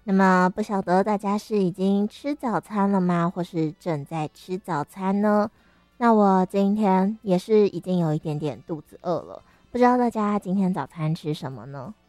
那么不晓得大家是已经吃早餐了吗，或是正在吃早餐呢？那我今天也是已经有一点点肚子饿了，不知道大家今天早餐吃什么呢？